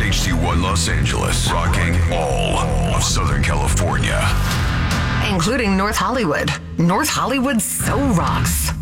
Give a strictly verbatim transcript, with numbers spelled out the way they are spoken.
H D one Los Angeles, rocking all of Southern California, including North Hollywood. North Hollywood so rocks.